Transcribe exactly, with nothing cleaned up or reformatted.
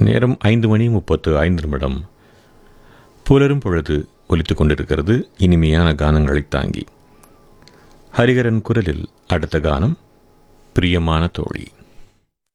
நேரம் ஐந்து மணி முப்பத்து ஐந்து நிமிடம். புலரும் பொழுது ஒலித்துக் கொண்டிருக்கிறது இனிமையான கானங்களை தாங்கி. ஹரிகரன் குரலில் அடுத்த கானம் பிரியமான தோழி.